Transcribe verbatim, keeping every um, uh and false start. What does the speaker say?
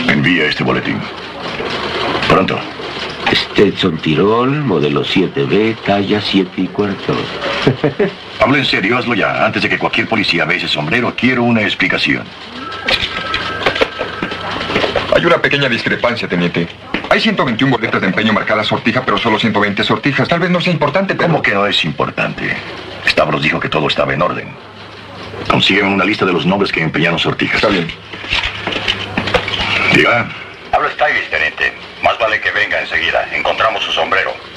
Envía este boletín. Pronto. Stetson Tirol, modelo siete B, talla siete y cuarto. Habla en serio, hazlo ya. Antes de que cualquier policía vea ese sombrero, quiero una explicación. Hay una pequeña discrepancia, teniente. Hay ciento veintiuna boletas de empeño marcadas sortija, pero solo ciento veinte sortijas. Tal vez no sea importante, pero... ¿Cómo que no es importante? Stavros dijo que todo estaba en orden. Consígueme una lista de los nombres que empeñaron sortijas. Está bien. Diga. Habla Stylish, teniente. Más vale que venga enseguida. Encontramos su sombrero.